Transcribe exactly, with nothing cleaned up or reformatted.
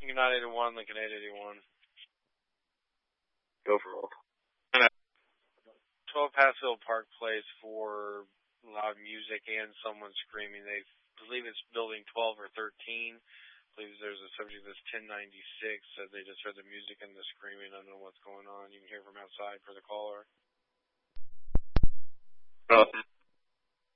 United eighty-one, Lincoln eight eighty-one. Go for it. twelve Passville Park Place for loud music and someone screaming. They believe it's building twelve or thirteen. I believe there's a subject that's ten ninety-six. Said they just heard the music and the screaming. I don't know what's going on. You can hear from outside for the caller. Uh,